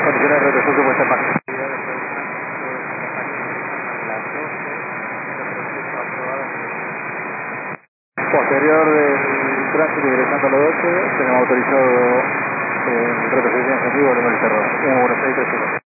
Condiciones de retroceso puesta en marcha. Posterior del tránsito ingresando a la 12, tenemos autorizado retroceso en sentido volumen cerrado. 11630.